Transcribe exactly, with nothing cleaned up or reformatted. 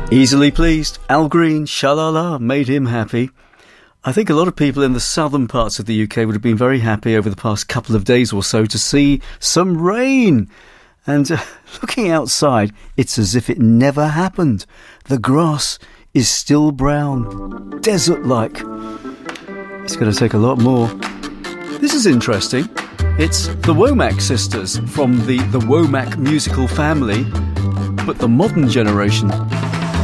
Easily pleased. Al Green, sha-la-la, made him happy. I think a lot of people in the southern parts of the U K would have been very happy over the past couple of days or so to see some rain. And uh, looking outside, it's as if it never happened. The grass is still brown, desert-like. It's going to take a lot more. This is interesting. It's the Womack sisters from the, the Womack musical family, but the modern generation